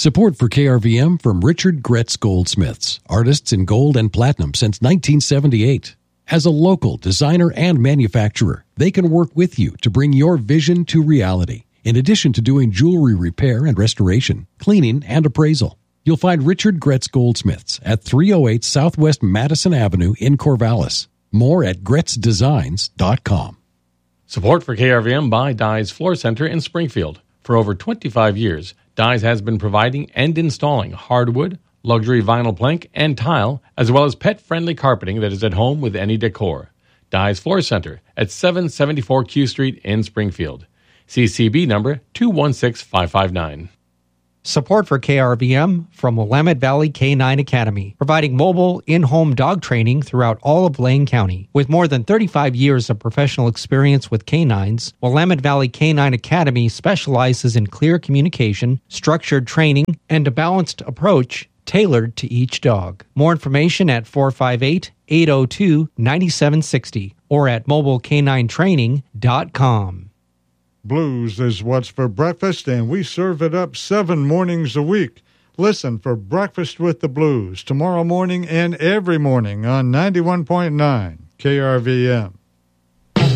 Support for KRVM from Richard Gretz Goldsmiths, artists in gold and platinum since 1978. As a local designer and manufacturer, they can work with you to bring your vision to reality, in addition to doing jewelry repair and restoration, cleaning, and appraisal. You'll find Richard Gretz Goldsmiths at 308 Southwest Madison Avenue in Corvallis. More at GretzDesigns.com. Support for KRVM by Dye's Floor Center in Springfield. For over 25 years, Dye's has been providing and installing hardwood, luxury vinyl plank, and tile, as well as pet-friendly carpeting that is at home with any decor. Dye's Floor Center at 774 Q Street in Springfield. CCB number 216559. Support for KRVM from Willamette Valley K9 Academy, providing mobile, in-home dog training throughout all of Lane County. With more than 35 years of professional experience with canines, Willamette Valley K9 Academy specializes in clear communication, structured training, and a balanced approach tailored to each dog. More information at 458-802-9760 or at mobileK9training.com. Blues is what's for breakfast, and we serve it up 7 mornings a week. Listen for Breakfast with the Blues tomorrow morning and every morning on 91.9 KRVM.